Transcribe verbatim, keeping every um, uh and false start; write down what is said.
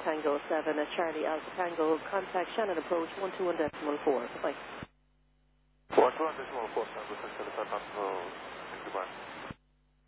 Tango seven, uh, Charlie Alpha Tango, contact Shannon approach one two one decimal four. Bye-bye. one two one decimal four, Tango six seven five, goodbye.